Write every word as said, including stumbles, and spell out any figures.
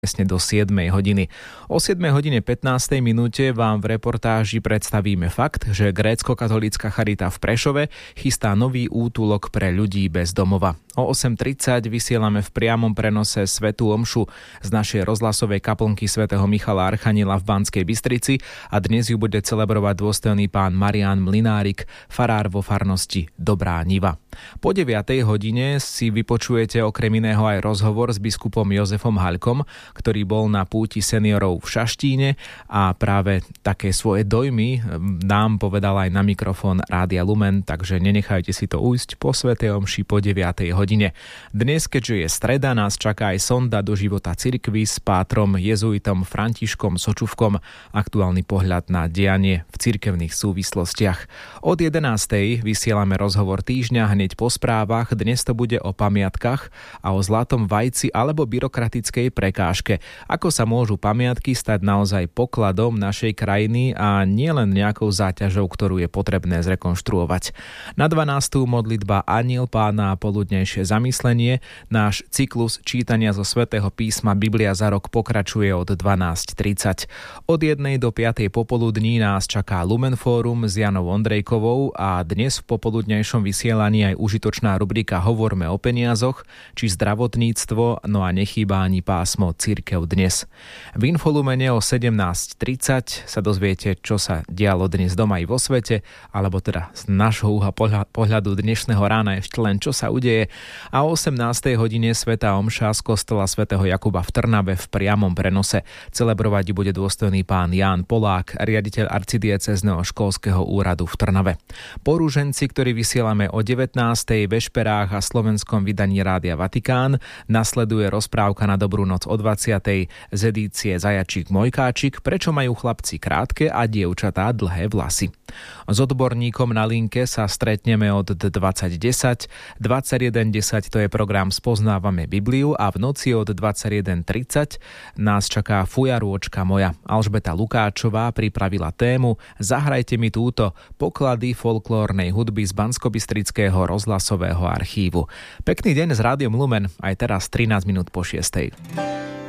presne do siedmej hodiny. O siedmej hodine pätnástej minúte vám v reportáži predstavíme fakt, že grécko-katolícka charita v Prešove chystá nový útulok pre ľudí bez domova. O osem tridsať vysielame v priamom prenose svätú omšu z našej rozhlasovej kaplnky svätého Michala Archanjela v Banskej Bystrici a dnes ju bude celebrovať dôstojný pán Marián Mlynárik, farár vo farnosti Dobrá Niva. Po deviatej hodine si vypočujete okrem iného aj rozhovor s biskupom Jozefom Haľkom, ktorý bol na púti seniorov v Šaštíne a práve také svoje dojmy nám povedal aj na mikrofón Rádia Lumen, takže nenechajte si to ujsť po svätej omši po deviatej hodine. Dnes, keďže je streda, nás čaká aj sonda do života cirkvi s pátrom jezuitom Františkom Sočuvkom, aktuálny pohľad na dianie v cirkevných súvislostiach. Od jedenástej vysielame rozhovor týždňa hneď po správach. Dnes to bude o pamiatkach a o zlatom vajci alebo byrokratickej prekážke. Ako sa môžu pamiatky stať naozaj pokladom našej krajiny a nielen nejakou záťažou, ktorú je potrebné zrekonštruovať. Na dvanástu modlitba Anjel Pána a poludnejšie zamyslenie. Náš cyklus čítania zo svätého písma Biblia za rok pokračuje od dvanásť tridsať. Od jednej do piatej popoludní nás čaká Lumen Fórum s Janou Ondrejkovou a dnes v popoludnejšom vysielaní aj užitočná rubrika Hovorme o peniazoch či zdravotníctvo, no a nechýba ani pásmo Cirkev dnes. V Infolumene o sedemnásť tridsať sa dozviete, čo sa dialo dnes doma i vo svete, alebo teda z nášho uhla pohľadu dnešného rána ešte len čo sa udeje. A o osemnástej hodine svätá omša z kostola svätého Jakuba v Trnave v priamom prenose. Celebrovať bude dôstojný pán Ján Polák, riaditeľ arcidiecézneho školského úradu v Trnave. Po rúženci, ktorý vysielame o devätnástej ve šperách a slovenskom vydaní Rádia Vatikán, nasleduje rozprávka na dobrú noc o dvadsiatej z edície Zajačík Mojkáčik, prečo majú chlapci krátke a dievčatá dlhé vlasy. S odborníkom na linke sa stretneme od dvadsať desať. dvadsaťjeden desať to je program Spoznávame Bibliu a v noci od dvadsaťjeden tridsať nás čaká Fujarôčka moja. Alžbeta Lukáčová pripravila tému Zahrajte mi túto, poklady folklórnej hudby z Banskobystrického rozhlasového archívu. Pekný deň s Rádiom Lumen, aj teraz trinásť minút po šiestej.